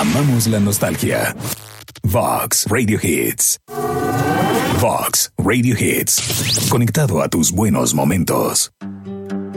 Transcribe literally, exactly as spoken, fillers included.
Amamos la nostalgia. Vox Radio Hits. Vox Radio Hits. Conectado a tus buenos momentos.